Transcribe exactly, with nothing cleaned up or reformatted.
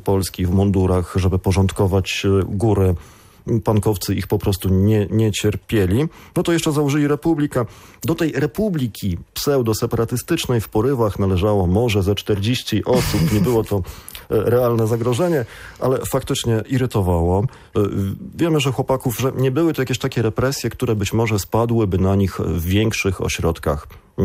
Polski w mundurach, żeby porządkować góry. Pankowcy ich po prostu nie, nie cierpieli. No to jeszcze założyli republikę. Do tej republiki pseudo-separatystycznej w porywach należało może ze czterdzieści osób. Nie było to realne zagrożenie, ale faktycznie irytowało. Wiemy, że chłopaków, że nie były to jakieś takie represje, które być może spadłyby na nich w większych ośrodkach